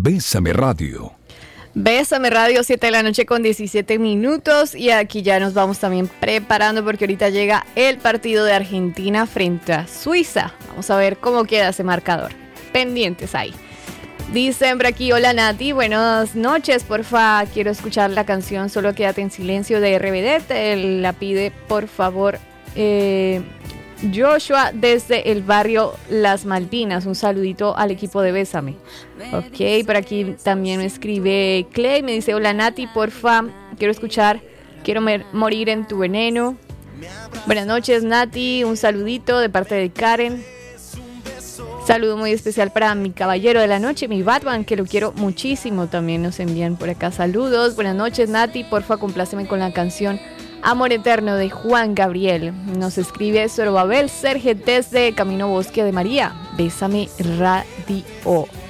Bésame Radio. Bésame Radio, 7 de la noche con 17 minutos. Y aquí ya nos vamos también preparando porque ahorita llega el partido de Argentina frente a Suiza. Vamos a ver cómo queda ese marcador. Pendientes ahí. Dicen por aquí, hola Nati, buenas noches, porfa, quiero escuchar la canción Solo Quédate en Silencio de RBD, te la pide por favor Joshua desde el barrio Las Malvinas, un saludito al equipo de Bésame. Ok, por aquí también me escribe Clay, me dice, hola Nati, porfa, quiero escuchar Quiero morir en tu veneno. Buenas noches Nati, un saludito de parte de Karen. Saludo muy especial para mi caballero de la noche, mi Batman, que lo quiero muchísimo. También nos envían por acá saludos. Buenas noches, Nati. Porfa, compláceme con la canción Amor Eterno de Juan Gabriel. Nos escribe Zorobabel Serge desde Camino Bosque de María. Bésame Radio.